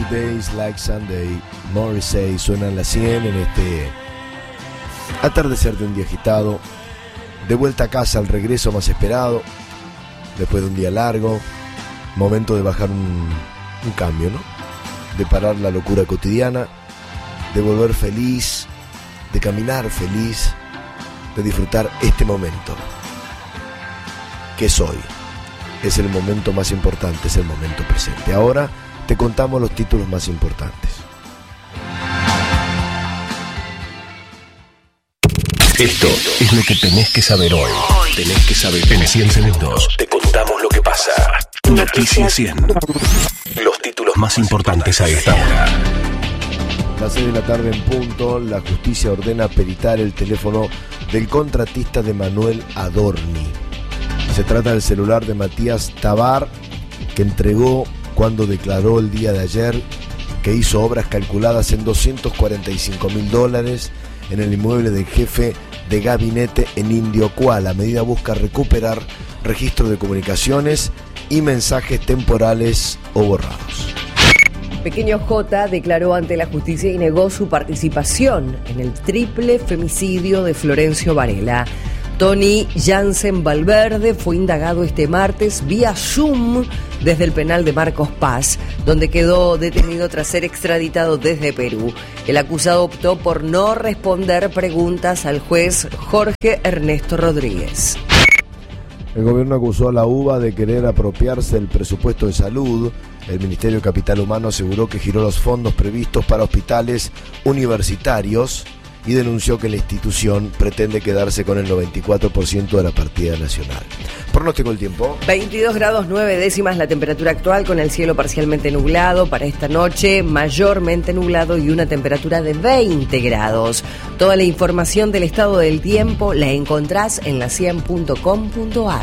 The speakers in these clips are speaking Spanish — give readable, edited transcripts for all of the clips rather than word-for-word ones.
Days Like Sunday, Morrissey suena en la 100 en este atardecer de un día agitado, de vuelta a casa, al regreso más esperado, después de un día largo, momento de bajar un cambio, ¿no? De parar la locura cotidiana, de volver feliz, de caminar feliz, de disfrutar este momento, que es hoy. Es el momento más importante, es el momento presente. Ahora te contamos los títulos más importantes. Esto es lo que tenés que saber hoy. Tenés que saber. En 100 segundos te contamos lo que pasa. Noticias 100. Los títulos más importantes a esta hora. Las 6 de la tarde en punto, la justicia ordena peritar el teléfono del contratista de Manuel Adorni. Se trata del celular de Matías Tabar, que entregó cuando declaró el día de ayer que hizo obras calculadas en $245.000 en el inmueble del jefe de gabinete en Indiocuá. La medida busca recuperar registro de comunicaciones y mensajes temporales o borrados. Pequeño J declaró ante la justicia y negó su participación en el triple femicidio de Florencio Varela. Tony Jansen Valverde fue indagado este martes vía Zoom desde el penal de Marcos Paz, donde quedó detenido tras ser extraditado desde Perú. El acusado optó por no responder preguntas al juez Jorge Ernesto Rodríguez. El gobierno acusó a la UBA de querer apropiarse del presupuesto de salud. El Ministerio de Capital Humano aseguró que giró los fondos previstos para hospitales universitarios y denunció que la institución pretende quedarse con el 94% de la partida nacional. Pronóstico del tiempo. 22 grados 9 décimas la temperatura actual, con el cielo parcialmente nublado. Para esta noche, mayormente nublado y una temperatura de 20 grados. Toda la información del estado del tiempo la encontrás en la100.com.ar.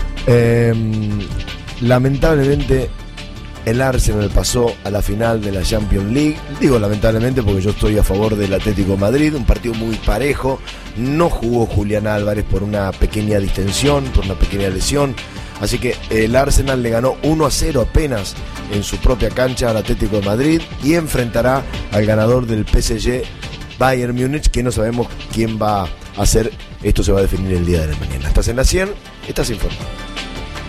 Lamentablemente, el Arsenal pasó a la final de la Champions League. Digo lamentablemente porque yo estoy a favor del Atlético de Madrid, un partido muy parejo. No jugó Julián Álvarez por una pequeña distensión, por una pequeña lesión. Así que el Arsenal le ganó 1-0 apenas en su propia cancha al Atlético de Madrid y enfrentará al ganador del PSG Bayern Múnich, que no sabemos quién va a ser. Esto se va a definir el día de la mañana. Estás en la 100, estás informado.